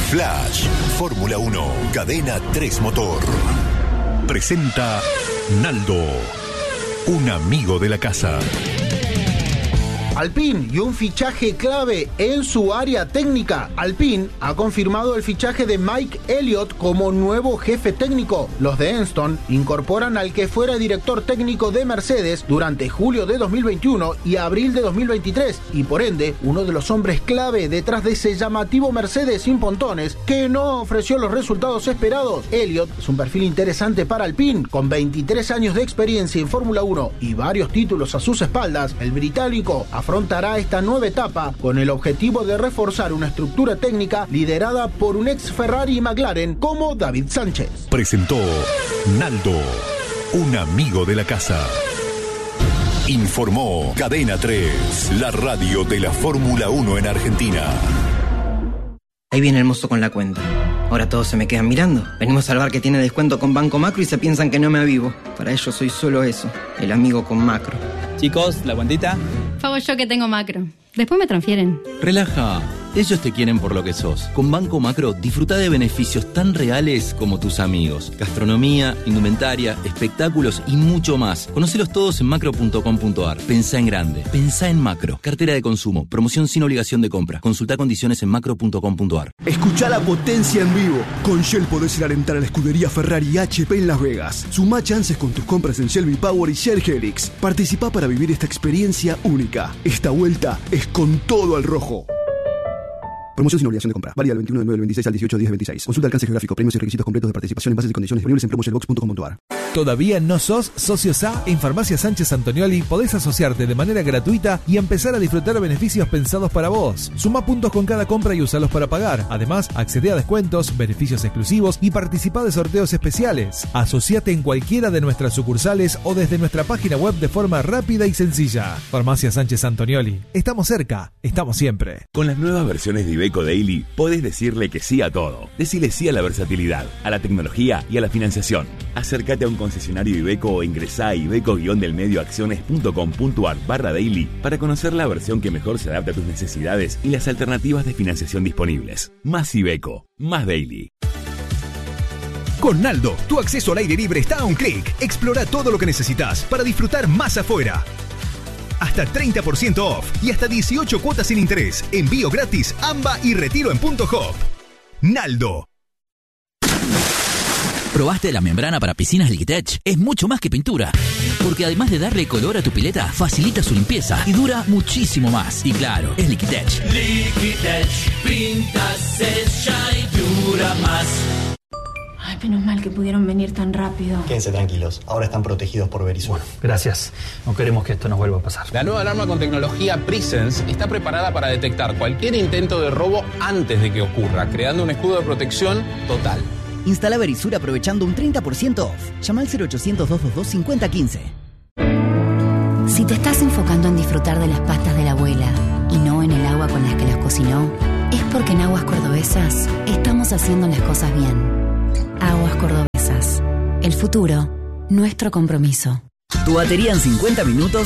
Flash, Fórmula 1, Cadena 3 Motor. Presenta Naldo, un amigo de la casa. Alpine y un fichaje clave en su área técnica. Alpine ha confirmado el fichaje de Mike Elliott como nuevo jefe técnico. Los de Enston incorporan al que fuera director técnico de Mercedes durante julio de 2021 y abril de 2023, y por ende, uno de los hombres clave detrás de ese llamativo Mercedes sin pontones que no ofreció los resultados esperados. Elliott es un perfil interesante para Alpine. Con 23 años de experiencia en Fórmula 1 y varios títulos a sus espaldas, el británico afrontará esta nueva etapa con el objetivo de reforzar una estructura técnica liderada por un ex Ferrari y McLaren como David Sánchez. Presentó Naldo, un amigo de la casa. Informó Cadena 3, la radio de la Fórmula 1 en Argentina. Ahí viene el mozo con la cuenta. Ahora todos se me quedan mirando. Venimos al bar que tiene descuento con Banco Macro y se piensan que no me avivo. Para ellos soy solo eso, el amigo con Macro. Chicos, ¿la cuentita? Pago yo que tengo Macro. Después me transfieren. Relaja. Ellos te quieren por lo que sos. Con Banco Macro disfruta de beneficios tan reales como tus amigos. Gastronomía, indumentaria, espectáculos y mucho más. Conócelos todos en macro.com.ar. Pensá en grande. Pensá en Macro. Cartera de consumo. Promoción sin obligación de compra. Consulta condiciones en macro.com.ar. Escuchá la potencia en vivo. Con Shell podés ir a alentar a la escudería Ferrari y HP en Las Vegas. Sumá chances con tus compras en Shell V-Power y Shell Helix. Participá para vivir esta experiencia única. Esta vuelta es con todo al rojo. Promoción sin obligación de compra. Válida del 21 de 9 del 26 al 18 de 10 del 26. Consulta alcance geográfico, premios y requisitos completos de participación en bases y condiciones disponibles en promoshellbox.com.ar. ¿Todavía no sos socio SA? En Farmacia Sánchez Antonioli podés asociarte de manera gratuita y empezar a disfrutar beneficios pensados para vos. Suma puntos con cada compra y usalos para pagar. Además, accede a descuentos, beneficios exclusivos y participa de sorteos especiales. Asociate en cualquiera de nuestras sucursales o desde nuestra página web de forma rápida y sencilla. Farmacia Sánchez Antonioli. Estamos cerca, estamos siempre. Con las nuevas versiones de Iveco Daily, podés decirle que sí a todo. Decile sí a la versatilidad, a la tecnología y a la financiación. Acércate a un concesionario Iveco o ingresá a iveco-delmedioacciones.com.ar/daily para conocer la versión que mejor se adapta a tus necesidades y las alternativas de financiación disponibles. Más Iveco, más Daily. Con Naldo, tu acceso al aire libre está a un clic. Explora todo lo que necesitas para disfrutar más afuera. Hasta 30% off y hasta 18 cuotas sin interés. Envío gratis, AMBA y retiro en Punto Hop. Naldo. ¿Probaste la membrana para piscinas Liquitech? Es mucho más que pintura, porque además de darle color a tu pileta, facilita su limpieza y dura muchísimo más. Y claro, es Liquitech. Liquitech, pinta, sella y dura más. Ay, menos mal que pudieron venir tan rápido. Quédense tranquilos, ahora están protegidos por Verisur. Bueno, gracias. No queremos que esto nos vuelva a pasar. La nueva alarma con tecnología Presence está preparada para detectar cualquier intento de robo antes de que ocurra, creando un escudo de protección total. Instala Verisur aprovechando un 30% off. Llama al 0800-222-5015. Si te estás enfocando en disfrutar de las pastas de la abuela y no en el agua con las que las cocinó, es porque en Aguas Cordobesas estamos haciendo las cosas bien. Aguas Cordobesas. El futuro, nuestro compromiso. Tu batería en 50 minutos